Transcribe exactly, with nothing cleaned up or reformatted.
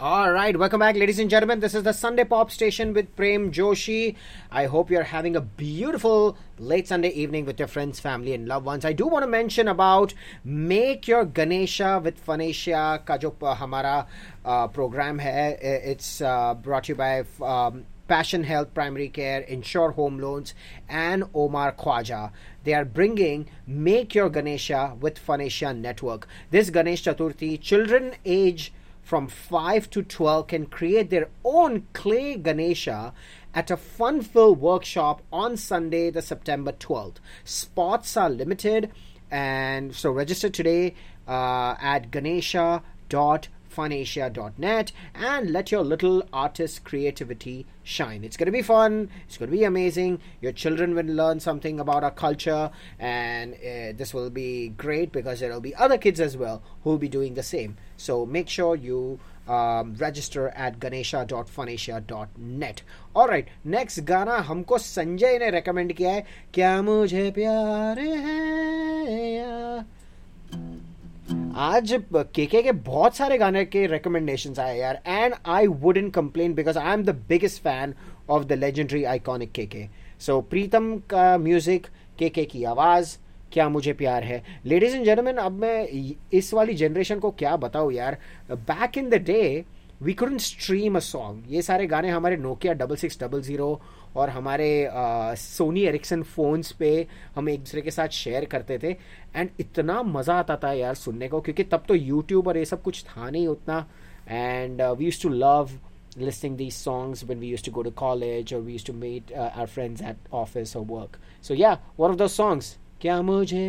All right, welcome back, ladies and gentlemen. This is the Sunday Pop Station with Prem Joshi. I hope you're having a beautiful late Sunday evening with your friends, family, and loved ones. I do want to mention about Make Your Ganesha with Phanesia का जो हमारा program है. It's uh, brought to you by um, Passion Health Primary Care, Insure Home Loans, and Omar Khwaja. They are bringing Make Your Ganesha with Phanesia Network. This Ganesh Chaturthi, children age from five to twelve can create their own clay Ganesha at a fun-filled workshop on Sunday, the September twelfth. Spots are limited, and so register today uh, at ganesha dot phanesia dot net and let your little artist creativity shine. It's going to be fun. It's going to be amazing. Your children will learn something about our culture, and uh, this will be great because there will be other kids as well who will be doing the same. So make sure you um, register at ganesha dot phanesia dot net. Alright, next गाना हमको संजय ने recommend किया है. क्या मुझे प्यार है या आज केके के बहुत सारे गाने के recommendations आए यार, and I wouldn't complain because I am the biggest fan of the legendary iconic K K. So प्रीतम का म्यूजिक, केके की आवाज, क्या मुझे प्यार है. लेडीज एंड जेंटलमैन, अब मैं इस वाली जनरेशन को क्या बताऊं यार. Back in the day we couldn't stream a song. ये सारे गाने हमारे Nokia double six double zero और हमारे सोनी एरिक्सन फोन्स पे हम एक दूसरे के साथ शेयर करते थे, एंड इतना मज़ा आता था यार सुनने को, क्योंकि तब तो यूट्यूब और ये सब कुछ था नहीं उतना. And we used to love listening these songs when we used to go to college or we used to meet uh, our friends at office or work. So yeah, one of those songs, क्या मुझे